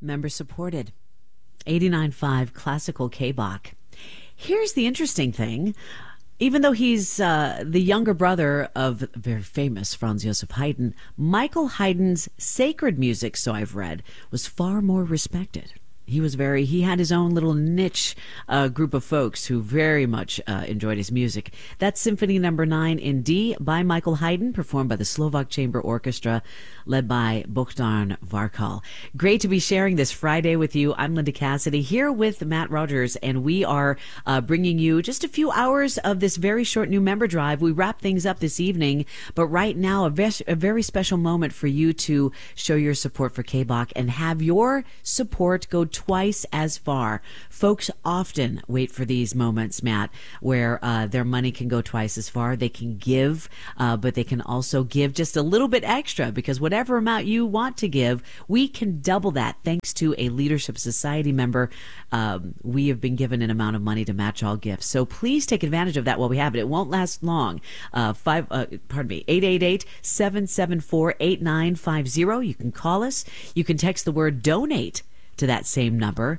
member supported. 89.5 Classical K-Bach. Here's the interesting thing. Even though he's the younger brother of the very famous Franz Joseph Haydn, Michael Haydn's sacred music, so I've read, was far more respected. He had his own little niche group of folks who very much enjoyed his music. That's Symphony No. 9 in D by Michael Haydn, performed by the Slovak Chamber Orchestra, led by Bohdan Varkal. Great to be sharing this Friday with you. I'm Linda Cassidy here with Matt Rogers, and we are bringing you just a few hours of this very short new member drive. We wrap things up this evening, but right now a very special moment for you to show your support for K-Bach and have your support go twice as far. Folks often wait for these moments, Matt, where their money can go twice as far. They can give, but they can also give just a little bit extra, because whatever amount you want to give, we can double that thanks to a Leadership Society member. We have been given an amount of money to match all gifts. So please take advantage of that while we have it. It won't last long. 888-774-8950. You can call us. You can text the word donate to that same number,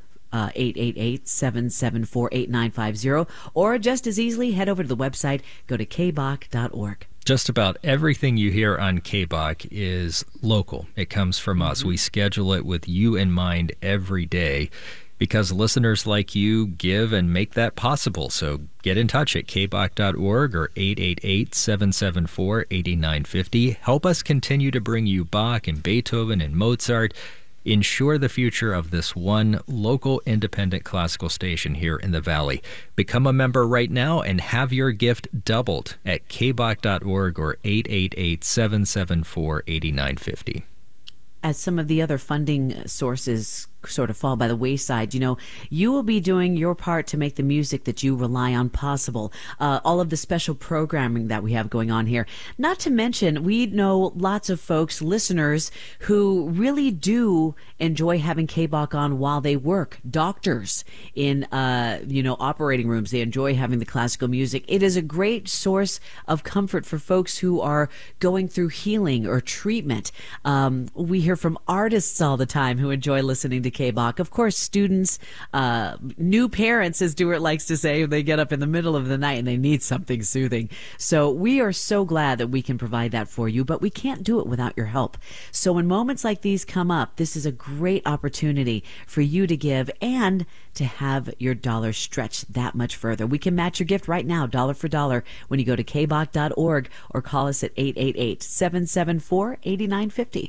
888-774-8950, or just as easily head over to the website, go to kbach.org. Just about everything you hear on K-Bach is local. It comes from us. We schedule it with you in mind every day, because listeners like you give and make that possible. So get in touch at kbach.org or 888-774-8950. Help us continue to bring you Bach and Beethoven and Mozart. Ensure the future of this one local independent classical station here in the Valley. Become a member right now and have your gift doubled at kbach.org or 888-774-8950. As some of the other funding sources sort of fall by the wayside, you will be doing your part to make the music that you rely on possible. All of the special programming that we have going on here. Not to mention, we know lots of folks, listeners, who really do enjoy having K-Bach on while they work. Doctors in, operating rooms, they enjoy having the classical music. It is a great source of comfort for folks who are going through healing or treatment. We hear from artists all the time who enjoy listening to K-Bach. Of course, students, new parents, as Stuart likes to say, they get up in the middle of the night and they need something soothing. So we are so glad that we can provide that for you, but we can't do it without your help. So when moments like these come up, this is a great opportunity for you to give and to have your dollar stretch that much further. We can match your gift right now, dollar for dollar, when you go to kbach.org or call us at 888-774-8950.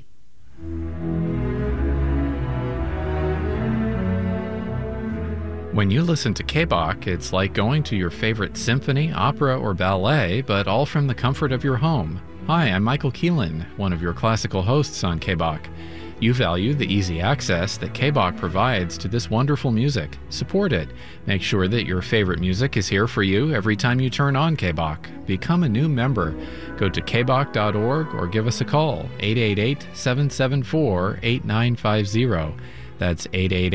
When you listen to K-Bach, it's like going to your favorite symphony, opera, or ballet, but all from the comfort of your home. Hi, I'm Michael Keelan, one of your classical hosts on K-Bach. You value the easy access that K-Bach provides to this wonderful music. Support it. Make sure that your favorite music is here for you every time you turn on K-Bach. Become a new member. Go to kbach.org or give us a call, 888-774-8950. That's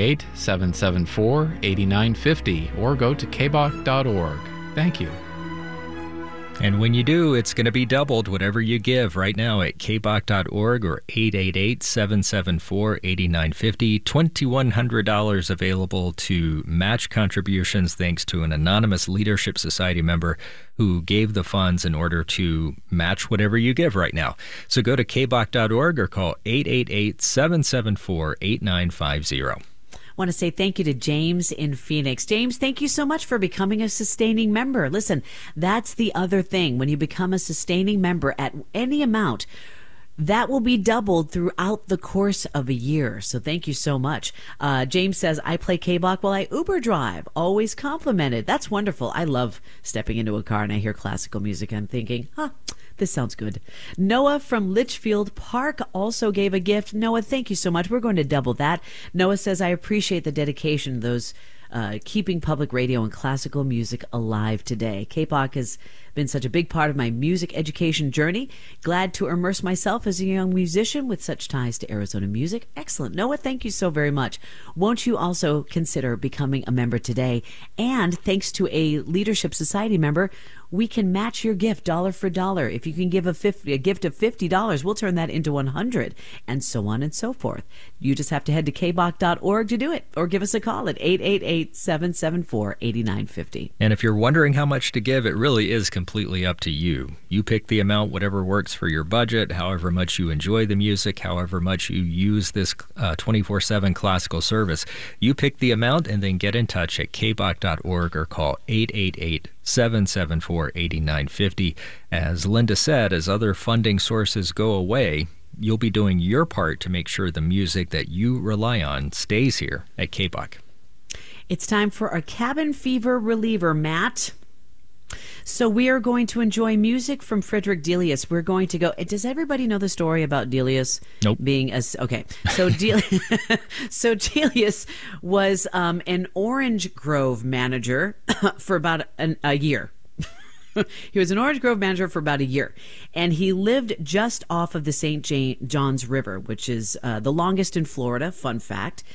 888-774-8950, or go to kbach.org. Thank you. And when you do, it's going to be doubled, whatever you give right now at kbach.org or 888-774-8950. $2,100 available to match contributions thanks to an anonymous Leadership Society member who gave the funds in order to match whatever you give right now. So go to kbach.org or call 888-774-8950. I want to say thank you to James in Phoenix. James, thank you so much for becoming a sustaining member. Listen, that's the other thing. When you become a sustaining member at any amount, that will be doubled throughout the course of a year. So thank you so much. James says, I play K-Bach while I Uber drive. Always complimented. That's wonderful. I love stepping into a car and I hear classical music. I'm thinking, this sounds good. Noah from Litchfield Park also gave a gift. Noah, thank you so much. We're going to double that. Noah says, I appreciate the dedication of those keeping public radio and classical music alive today. K-Bach has been such a big part of my music education journey. Glad to immerse myself as a young musician with such ties to Arizona music. Excellent. Noah, thank you so very much. Won't you also consider becoming a member today? And thanks to a Leadership Society member, we can match your gift dollar for dollar. If you can give a gift of $50, we'll turn that into $100, and so on and so forth. You just have to head to kbach.org to do it, or give us a call at 888-774-8950. And if you're wondering how much to give, it really is completely up to you. You pick the amount, whatever works for your budget, however much you enjoy the music, however much you use this 24/7 classical service. You pick the amount and then get in touch at kbach.org or call 888-774-8950. As Linda said, as other funding sources go away, you'll be doing your part to make sure the music that you rely on stays here at KBach. It's time for our cabin fever reliever, Matt. So we are going to enjoy music from Frederick Delius. We're going to go. Does everybody know the story about Delius? Nope. Being okay. So so Delius was an orange grove manager for about a year. He was an orange grove manager for about a year, and he lived just off of the St. John's River, which is the longest in Florida. Fun fact.